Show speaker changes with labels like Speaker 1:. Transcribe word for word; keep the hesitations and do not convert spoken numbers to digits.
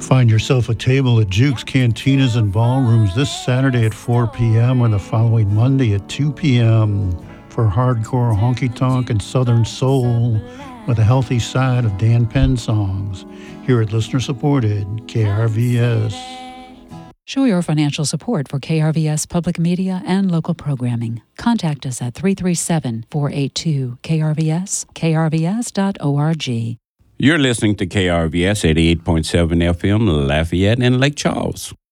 Speaker 1: Find yourself a table at Juke's Cantinas and Ballrooms this Saturday at four p.m. or the following Monday at two p.m. for hardcore honky-tonk and southern soul with a healthy side of Dan Penn songs here at listener-supported K R V S.
Speaker 2: Show your financial support for K R V S Public Media and local programming. Contact us at three three seven, four eight two, K R V S, k r v s dot org.
Speaker 3: You're listening to K R V S eighty-eight point seven F M, Lafayette and Lake Charles.